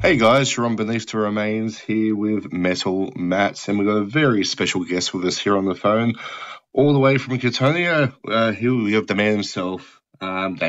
Hey guys, you're on Beneath the Remains here with Metal Mats, and we've got a very special guest with us here on the phone, all the way from Cattonia. Here we have the man himself,